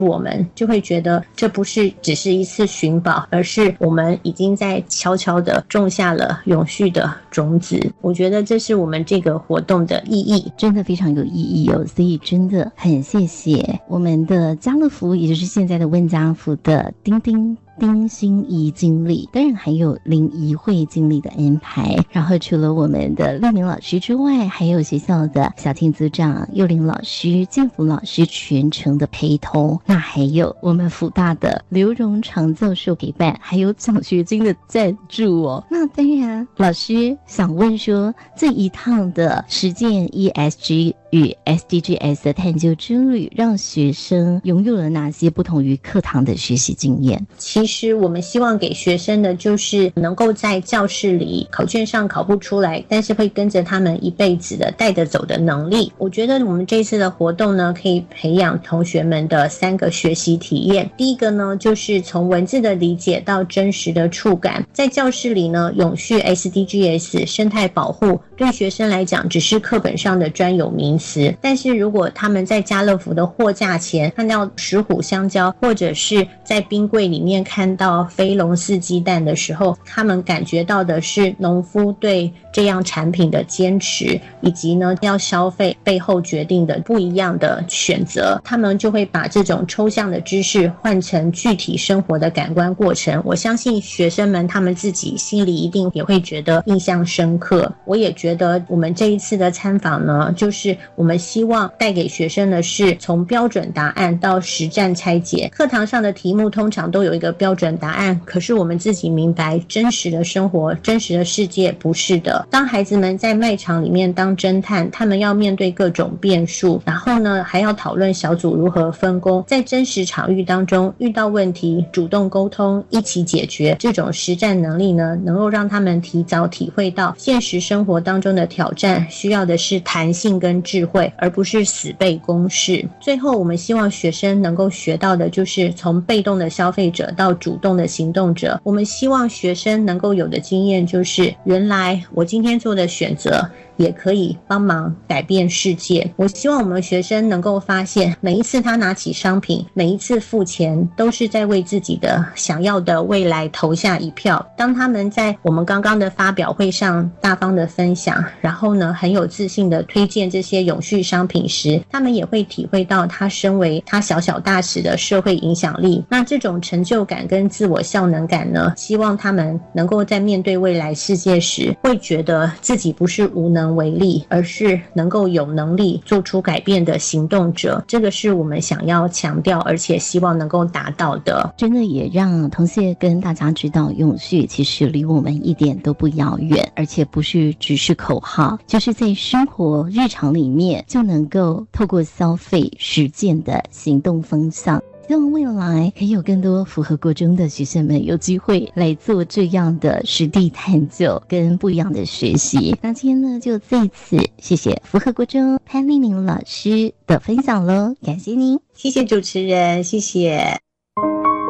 我们就会觉得这不是只是一次寻宝，而是我们已经在悄悄地种下了永续的种子。我觉得这是我们这个活动的意义， 真的非常有意义哦。所以真的很谢谢我们的家乐福，也就是现在的问家福的丁心怡经理，当然还有林怡慧经理的安排。然后除了我们的立明老师之外，还有学校的小婷组长、幼林老师、建福老师全程的陪同，那还有我们辅大的刘荣长教授陪伴，还有奖学金的赞助哦。那当然，老师想问说，这一趟的实践 ESG 与 SDGs 的探究之旅，让学生拥有了哪些不同于课堂的学习经验？ 其实我们希望给学生的就是能够在教室里考卷上考不出来，但是会跟着他们一辈子的带着走的能力。我觉得我们这次的活动呢，可以培养同学们的3个学习体验。第一个呢，就是从文字的理解到真实的触感。在教室里呢，永续 SDGs 生态保护对学生来讲只是课本上的专有名词，但是如果他们在家乐福的货架前看到石虎香蕉，或者是在冰柜里面看到飞龙四鸡蛋的时候，他们感觉到的是农夫对这样产品的坚持，以及呢要消费背后决定的不一样的选择。他们就会把这种抽象的知识换成具体生活的感官过程。我相信学生们他们自己心里一定也会觉得印象深刻。我也觉得我们这一次的参访呢，就是我们希望带给学生的是从标准答案到实战拆解。课堂上的题目通常都有一个标准答案，可是我们自己明白真实的生活、真实的世界不是的。当孩子们在卖场里面当侦探，他们要面对各种变数，然后呢还要讨论小组如何分工，在真实场域当中遇到问题主动沟通，一起解决。这种实战能力呢，能够让他们提早体会到现实生活当中的挑战需要的是弹性跟智慧，而不是死背公式。最后我们希望学生能够学到的就是从被动的消费者到主动的行动者。我们希望学生能够有的经验就是，原来我今天做的选择也可以帮忙改变世界。我希望我们学生能够发现，每一次他拿起商品，每一次付钱，都是在为自己的想要的未来投下一票。当他们在我们刚刚的发表会上大方的分享，然后呢很有自信的推荐这些永续商品时，他们也会体会到他身为他小小大使的社会影响力。那这种成就感跟自我效能感呢，希望他们能够在面对未来世界时，会觉得自己不是无能为力，而是能够有能力做出改变的行动者。这个是我们想要强调，而且希望能够达到的。 真的也让同学跟大家知道，永续其实离我们一点都不遥远，而且不是只是口号，就是在生活日常里面就能够透过消费实践的行动方向。希望未来可以有更多符合国中的学生们有机会来做这样的实地探究跟不一样的学习。那今天呢，就再次谢谢符合国中潘丽明老师的分享咯，感谢您。 谢谢主持人，谢谢。